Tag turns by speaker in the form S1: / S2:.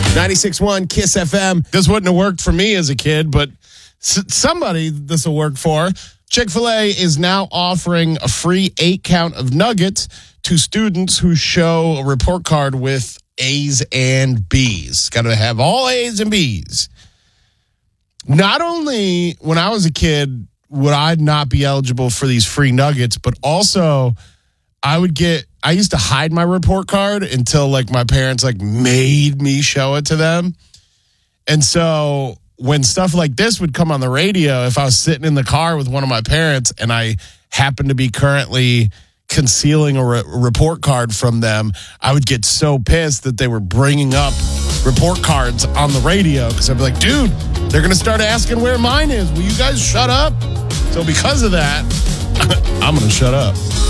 S1: 96.1 KISS FM. This wouldn't have worked for me as a kid, but somebody this will work for. Chick-fil-A is now offering a free 8-count of nuggets to students who show a report card with A's and B's. Got to have all A's and B's. Not only when I was a kid would I not be eligible for these free nuggets, but also I used to hide my report card until my parents made me show it to them. And so when stuff like this would come on the radio, if I was sitting in the car with one of my parents and I happened to be currently concealing a report card from them, I would get so pissed that they were bringing up report cards on the radio because I'd be like, dude, they're going to start asking where mine is. Will you guys shut up? So because of that, I'm going to shut up.